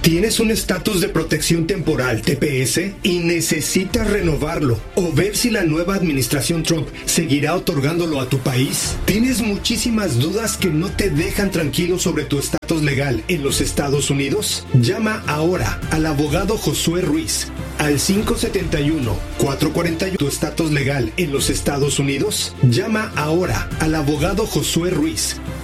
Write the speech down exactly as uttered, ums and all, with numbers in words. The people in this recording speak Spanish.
¿Tienes un estatus de protección temporal T P S y necesitas renovarlo o ver si la nueva administración Trump seguirá otorgándolo a tu país? ¿Tienes muchísimas dudas que no te dejan tranquilo sobre tu estatus legal en los Estados Unidos? Llama ahora al abogado Josué Ruiz al cinco siete uno, cuatro cuatro uno. ¿Tu estatus legal en los Estados Unidos? Llama ahora al abogado Josué Ruiz